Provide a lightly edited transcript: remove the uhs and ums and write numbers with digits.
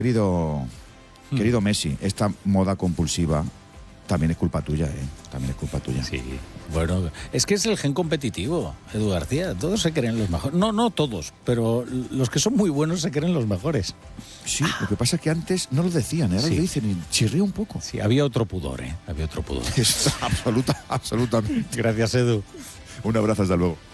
Querido Messi, esta moda compulsiva también es culpa tuya, ¿eh? También es culpa tuya. Sí, bueno, es que es el gen competitivo, Edu García. Todos se creen los mejores. No todos, pero los que son muy buenos se creen los mejores. Sí, lo que pasa es que antes no lo decían, ahora Sí. lo dicen y chirría un poco. Sí, había otro pudor, ¿eh? Había otro pudor. Es absolutamente. Gracias, Edu. Un abrazo, hasta luego.